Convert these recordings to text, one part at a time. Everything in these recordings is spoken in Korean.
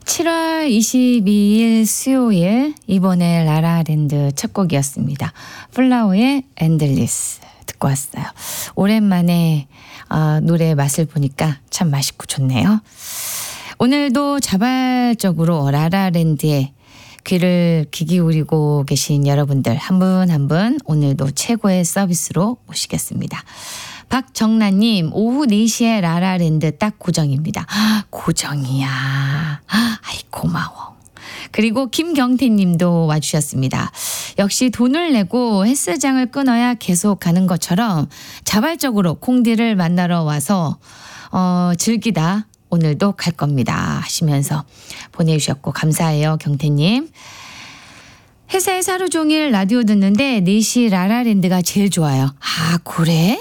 7월 22일 수요일 이번에 라라랜드 첫 곡이었습니다. 플라워의 엔들리스 듣고 왔어요. 오랜만에 노래 맛을 보니까 참 맛있고 좋네요. 오늘도 자발적으로 라라랜드에 귀를 귀 기울이고 계신 여러분들 한 분 한 분 오늘도 최고의 서비스로 모시겠습니다. 박정란님 오후 4시에 라라랜드 딱 고정입니다. 고정이야. 아이 고마워. 그리고 김경태님도 와주셨습니다. 역시 돈을 내고 헬스장을 끊어야 계속 가는 것처럼 자발적으로 콩디를 만나러 와서 즐기다 오늘도 갈 겁니다 하시면서 보내주셨고 감사해요 경태님. 회사에서 하루 종일 라디오 듣는데 4시 라라랜드가 제일 좋아요. 아 그래?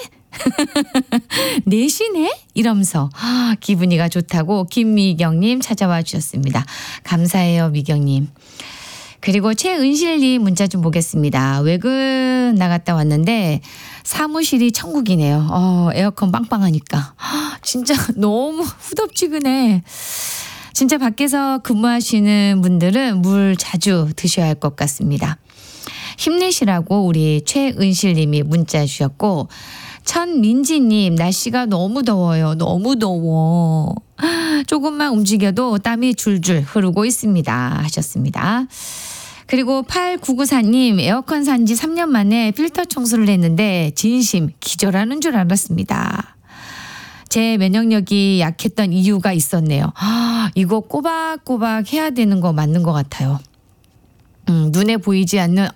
4시네? 이러면서 기분이가 좋다고 김미경님 찾아와 주셨습니다. 감사해요 미경님. 그리고 최은실님 문자 좀 보겠습니다. 외근 나갔다 왔는데 사무실이 천국이네요. 에어컨 빵빵하니까 진짜 너무 후덥지근해. 진짜 밖에서 근무하시는 분들은 물 자주 드셔야 할 것 같습니다. 힘내시라고 우리 최은실님이 문자 주셨고 천민지님 날씨가 너무 더워요. 너무 더워. 조금만 움직여도 땀이 줄줄 흐르고 있습니다 하셨습니다. 그리고 8994님 에어컨 산지 3년 만에 필터 청소를 했는데 진심 기절하는 줄 알았습니다. 제 면역력이 약했던 이유가 있었네요. 이거 꼬박꼬박 해야 되는 거 맞는 것 같아요. 눈에 보이지 않는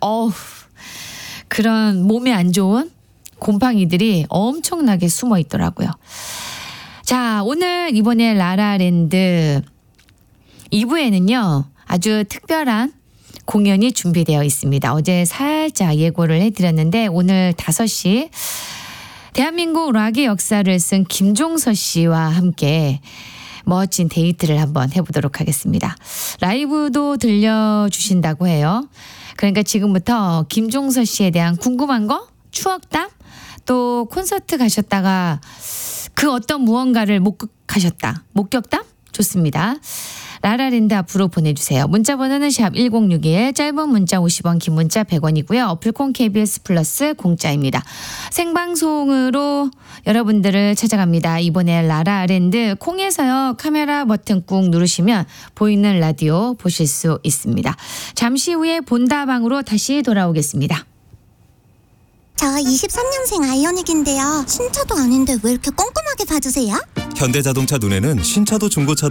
그런 몸에 안 좋은 곰팡이들이 엄청나게 숨어 있더라고요. 자, 오늘 이번에 라라랜드 2부에는요. 아주 특별한 공연이 준비되어 있습니다. 어제 살짝 예고를 해드렸는데 오늘 5시 대한민국 락의 역사를 쓴 김종서 씨와 함께 멋진 데이트를 한번 해보도록 하겠습니다. 라이브도 들려주신다고 해요. 그러니까 지금부터 김종서 씨에 대한 궁금한 거, 추억담, 또 콘서트 가셨다가 그 어떤 무언가를 목격담? 좋습니다. 라라랜드 앞으로 보내주세요. 문자번호는 샵 1061, 짧은 문자 50원, 긴 문자 100원이고요. 어플콘 KBS 플러스 공짜입니다. 생방송으로 여러분들을 찾아갑니다. 이번에 라라랜드 콩에서요. 카메라 버튼 꾹 누르시면 보이는 라디오 보실 수 있습니다. 잠시 후에 본다방으로 다시 돌아오겠습니다. 저 23년생 아이오닉인데요. 신차도 아닌데 왜 이렇게 꼼꼼하게 봐주세요? 현대자동차 눈에는 신차도 중고차도